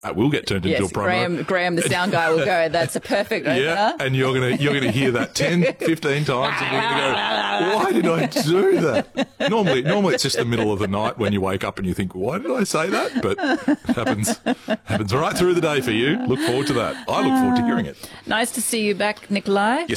That will get turned into a promo. Graham, the sound guy, will go, that's a perfect opener. Yeah, and you're gonna hear that 10, 15 times, and you're gonna go, why did I do that? Normally it's just the middle of the night when you wake up and you think, why did I say that? But it happens right through the day for you. Look forward to that. I look forward to hearing it. Nice to see you back, Nikolai. Yes.